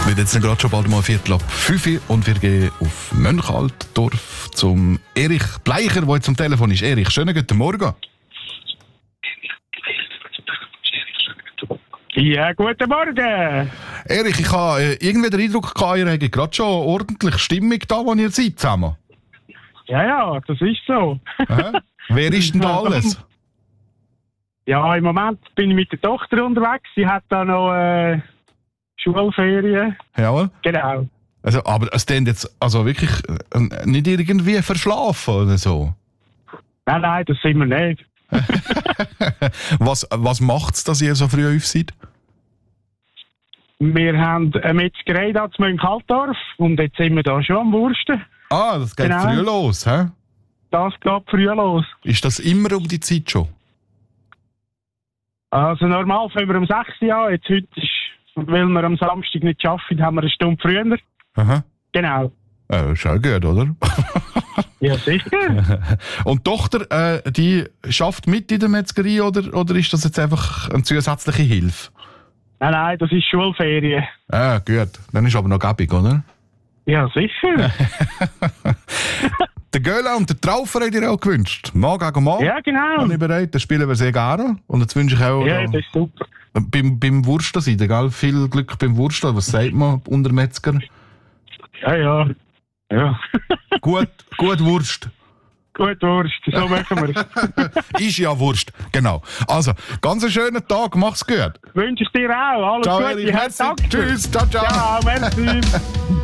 wird jetzt gerade schon bald mal 4:45 und wir gehen auf Mönchaldorf zum Erich Bleicher, der jetzt am Telefon ist. Erich, schönen guten Morgen. Ja, guten Morgen. Erich, ich habe irgendwie den Eindruck gehabt, ihr habt gerade schon ordentlich Stimmung da, wo ihr seid zusammen. Ja, das ist so. Wer ist denn da alles? Ja, im Moment bin ich mit der Tochter unterwegs. Sie hat da noch Schulferien. Jawohl. Genau. Also, aber es klingt jetzt also wirklich nicht irgendwie verschlafen oder so. Nein, das sind wir nicht. Was macht es, dass ihr so früh auf seid? Wir haben eine Metzgerei da zu Mönchaldorf und jetzt sind wir da schon am Wursten. Ah, das geht Genau. früh los, hä? Das geht früh los. Ist das immer um die Zeit schon? Also normal fangen wir um 6 Uhr an. Jetzt heute ist, weil wir am Samstag nicht arbeiten, haben wir eine Stunde früher. Aha. Genau. Ist auch gut, oder? Ja, sicher. Und die Tochter, die schafft mit in der Metzgerei oder ist das jetzt einfach eine zusätzliche Hilfe? Nein, das ist Schulferien. Ah, gut. Dann ist aber noch gäbig, oder? Ja, sicher. Der Göhler und der Traufer hat ihr auch gewünscht. Mal gegen Mal. Ja, genau. Bin ich bereit. Das spielen wir sehr gerne. Und jetzt wünsche ich auch Ja, das ist super. beim Wursten sein, gell? Viel Glück beim Wursten. Was sagt man unter Metzger? Ja. Gut Wurst. Gut, Wurst, so machen wir es. Ist ja Wurst, genau. Also, ganz einen schönen Tag, mach's gut. Wünsche ich dir auch. Alles Ciao, Gute. Erich, merci. Danke. Tschüss, ciao. Ja, merci.